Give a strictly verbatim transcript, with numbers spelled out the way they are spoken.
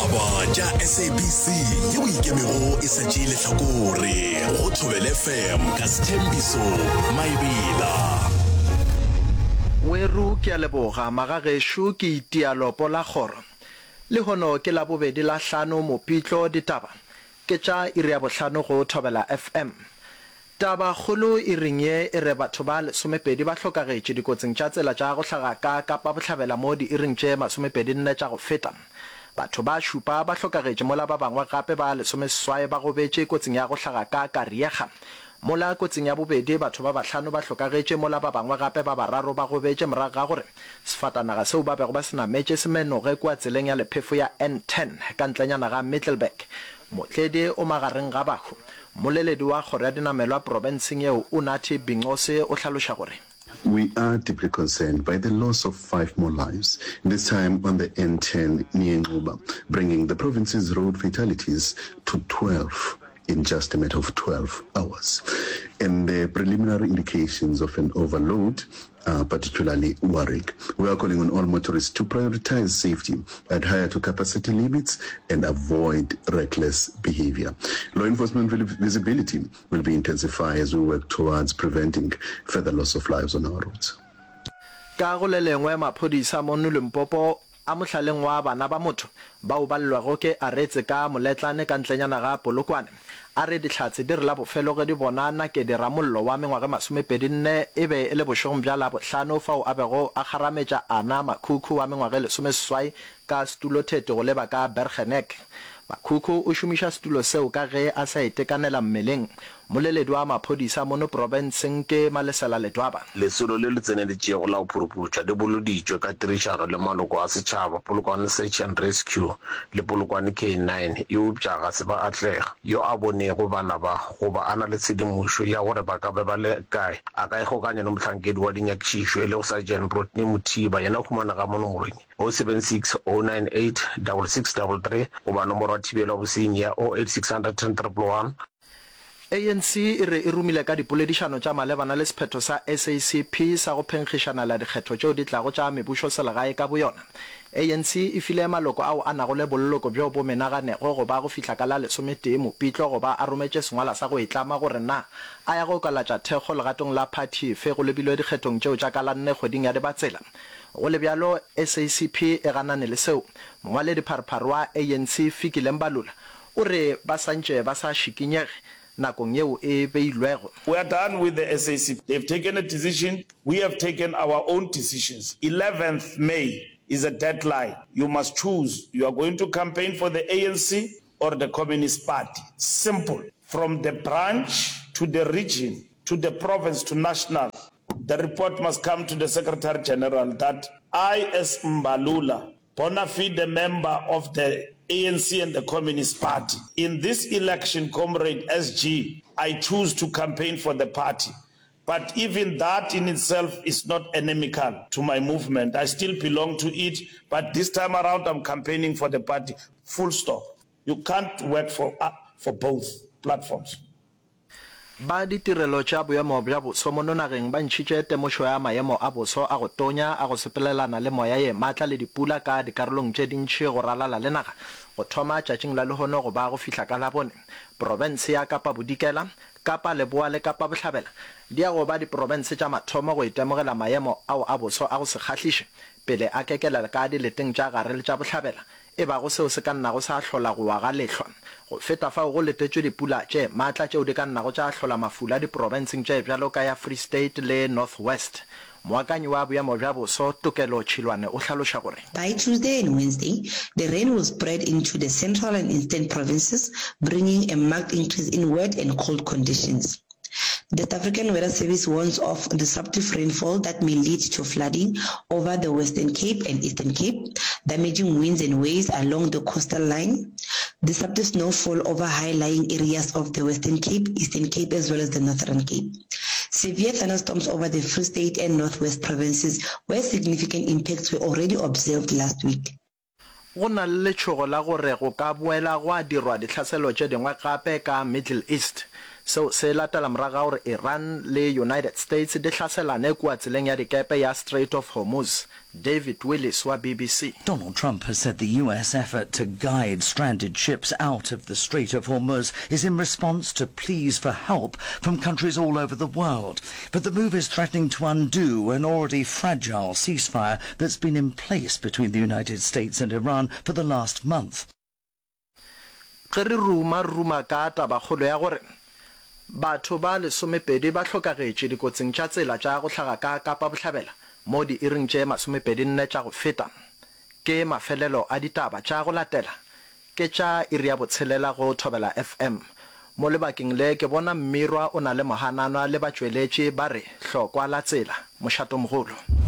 ditaba tša S A B C yeo ikemego e šetše lehlakore go Thobela F M ka Sthembiso Maebela. Weru ke a leboga magagesho ke itialopo la kgoro le hono ke la bobedi la hlano mopitlo ditaba ke tša iri ya bohlano go Thobela F M. Taba kholo e ringe e re batho ba lesomepedi ba hlokagetše dikotsing tša tsela tša go hlaga ka Kapa Bohlabela mo di iring tše masomepedi nne tša go feta. Batho ba šupa ba hlokagetše mola ba bangwe gape ba lesomeseswai ba gobetše kotsing ya go hlaga ka Kariega. Mola kotsing ya bobedi batho ba bahlano ba hlokagetše mola ba bangwe gape ba bararo ba gobetše morago ga gore sefatanaga seo ba bego ba senametše semenoge kwa tseleng ya lephefo ya N ten ka ntlenyana ga Middelburg. Motledi o magareng ga bago moleledi wa kgoro ya dinamelo ya provinceng eo o Nathi Bingose o hlaloša gore we are deeply concerned by the loss of five more lives, this time on the N ten near Nquba, bringing the province's road fatalities to twelve in just a matter of twelve hours. And the preliminary indications of an overload are particularly worrying. We are calling on all motorists to prioritize safety, adhere to capacity limits, and avoid reckless behavior. Law enforcement visibility will be intensified as we work towards preventing further loss of lives on our roads. Ka go le lengwe maphodisa mo Limpopo a mohlaleng wa bana ba motho ba o ballwago ke aretse ka moletlane ka ntlenyana ga Polokwane a re ditlhatse di re la bofelo ge di bonana ke di ramollo wa mengwaga masomepedi nne e be e le bošogong bja la bohlano fao a bego a kgarametša ana Makhukhu wa mengwaga lesomeseswai ka stulo thete go leba ka Bergenek. Makhukhu o šomiša stulo seo ka ge a sa itekanela mmeleng. Moleledi wa maphodisa mono provinceng ke Malesela Ledwaba. Lesolo le le tseneletše go la phuruphutša di boloditšwe ka tirišano le maloko a setšhaba Polokwane Search and Rescue le Polokwane K nine yo upša se ba atlega yo a bonego bana ba goba ana le tshedimošo ya gore ba ka be ba le kae a ka ikgokanya le mohlankedi wa dinyakišišo e le go Sergeant Brotney Muthiba yena o humana ka monomorong oh seven six oh nine eight six six three three goba nomoro wa thibelo bosenyi ya oh eight six hundred ten triple one. A N C e re e rumile ka dipoledišano tša malebana le sephetho sa S A C P sa go phenkgišana la dikgetho tšeo di tlago tša mebušo selegae ka boyona. A N C e file maloko ao a nago le bolloko bjo bo menaganego go ba go fihla ka la lesometee mopitlo go ba a rometše sengwala sa go itlama gore na a ya go kalatša thekgo legatong la party fe go lebilwe dikgethong tšeo tša ka la nne kgweding ya dibatsela. Go le bjalo S A C P e ganane le seo mongwaledi pharphar wa A N C Fikile Mbalula o re ba santše ba sa šikinyege. We are done with the S A C P. They've taken a decision. We have taken our own decisions. eleventh May is a deadline. You must choose. You are going to campaign for the A N C or the Communist Party. Simple. From the branch to the region, to the province, to national, the report must come to the Secretary General that I, as Mbalula, bona fide member of the A N C and the Communist Party. In this election, Comrade S G, I choose to campaign for the party. But even that in itself is not inimical to my movement. I still belong to it, but this time around I'm campaigning for the party. Full stop. You can't work for, uh, for both platforms. Ba ditirelo tša boemo bja boso mo nageng ba ntšhitše temošo ya maemo a boso a go tonya a go sepelelana le moya ye maatla le dipula ka dikarolong tše dintšhi go ralala le naga go thoma tšatšing la lehono go ba go fihla ka labone. Province ya Kapa Bodikela, Kapa Leboa le Kapa Bohlabela di a go ba diprovince tša mathomo go itemogela maemo ao a boso a go se kgahliše pele a kekelela ka dileteng tša gare le tša Bohlabela e ba go seo se ka nna go sa hlola go wa ga lehlwa go feta fao go letetšwe dipula tše maatla tšeo di ka nna go tša hlola mafula diprovinceng tše bjalo ka ya Free State le North West. Moakanyi wa boemo bja boso Tokelo Chilwane o hlaloša gore by Tuesday and Wednesday the rain will spread into the central and eastern provinces, bringing a marked increase in wet and cold conditions. The South African Weather Service warns of disruptive rainfall that may lead to flooding over the Western Cape and Eastern Cape, damaging winds and waves along the coastal line, disruptive snowfall over high-lying areas of the Western Cape, Eastern Cape, as well as the Northern Cape. Severe thunderstorms over the Free State and Northwest provinces, where significant impacts were already observed last week. Go na le tšhogo la gore go ka boela go a dirwa ditlhaselo tše dingwe gape ka Middle East. So se latela moraga gore Iran le United States di hlaselane kua tseleng ya dikepe ya Strait of Hormuz David Willis wa B B C. Donald Trump has said the U S effort to guide stranded ships out of the Strait of Hormuz is in response to pleas for help from countries all over the world. But the move is threatening to undo an already fragile ceasefire that's been in place between the United States and Iran for the last month. Ge re ruma ruma ka taba kgolo ya gore batho ba lesomepedi ba tlhokagetše dikotsing tša tsela tša go hlaga ka Kapa Bohlabela mo di iring tše masomepedi nne tša go feta ke mafelelo a ditaba tša go latela ke tša iri ya botshelela go Thobela F M mo lebakeng le ke bona mmirwa o na le mohanana le batšweletši ba re hlokwa la tsela mošato mogolo.